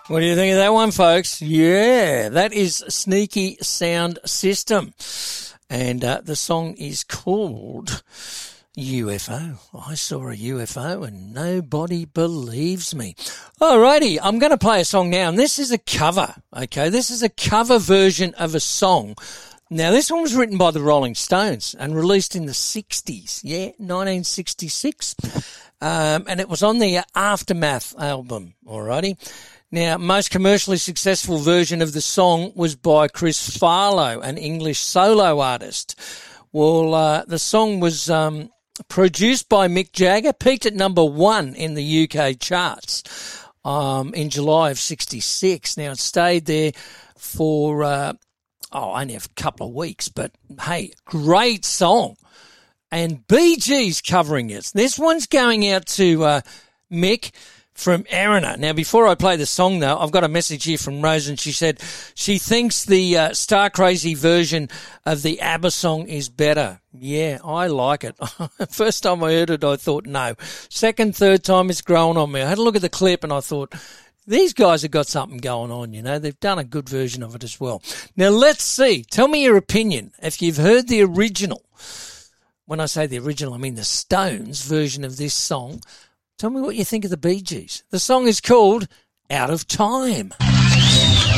What do you think of that one, folks? Yeah, that is Sneaky Sound System. And the song is called UFO. I saw a UFO and nobody believes me. Alrighty, I'm going to play a song now, and this is a cover, okay? This is a cover version of a song. Now, this one was written by the Rolling Stones and released in the 60s, 1966. And it was on the Aftermath album, alrighty? Now, most commercially successful version of the song was by Chris Farlow, an English solo artist. Well, the song was produced by Mick Jagger, peaked at number 1 in the UK charts in July of 66. Now, it stayed there for, only a couple of weeks, but hey, great song. And Bee Gees covering it. This one's going out to Mick from Erina. Now, before I play the song, though, I've got a message here from Rose, and she said she thinks the Star Crazy version of the ABBA song is better. Yeah, I like it. First time I heard it, I thought, no. Second, third time, it's grown on me. I had a look at the clip, and I thought, these guys have got something going on, you know. They've done a good version of it as well. Now, let's see. Tell me your opinion. If you've heard the original, when I say the original, I mean the Stones version of this song, tell me what you think of the Bee Gees. The song is called Out of Time.